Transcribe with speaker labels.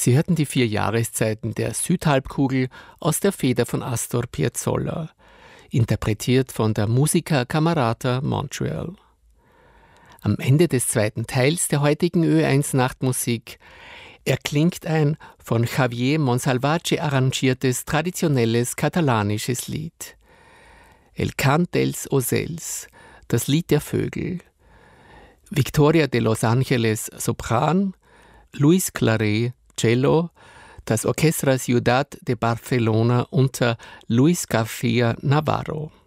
Speaker 1: Sie hörten die 4 Jahreszeiten der Südhalbkugel aus der Feder von Astor Piazzolla, interpretiert von der Musica Camerata Montreal. Am Ende des zweiten Teils der heutigen Ö1 Nachtmusik erklingt ein von Javier Monsalvatge arrangiertes traditionelles katalanisches Lied. El cant dels ocells, das Lied der Vögel. Victoria de Los Angeles Sopran, Luis Claret Cello, das Orchestra Ciudad de Barcelona unter Luis García Navarro.